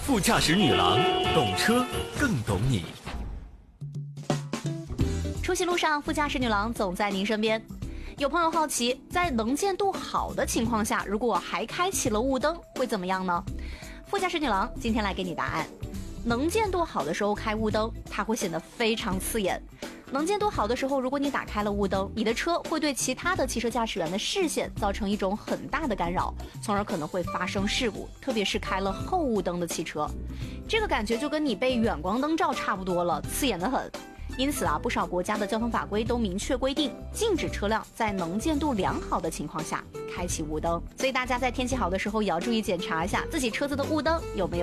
副驾驶女郎，懂车更懂你。 出行路上，副驾驶女郎总在您身边。有朋友好奇，在能见度好的情况下，如果还开启了雾灯，会怎么样呢？副驾驶女郎今天来给你答案。能见度好的时候开雾灯，它会显得非常刺眼。能见度好的时候，如果你打开了雾灯，你的车会对其他的汽车驾驶员的视线造成一种很大的干扰，从而可能会发生事故，特别是开了后雾灯的汽车。这个感觉就跟你被远光灯照差不多了，刺眼得很。因此不少国家的交通法规都明确规定，禁止车辆在能见度良好的情况下开启雾灯。所以大家在天气好的时候也要注意检查一下自己车子的雾灯有没有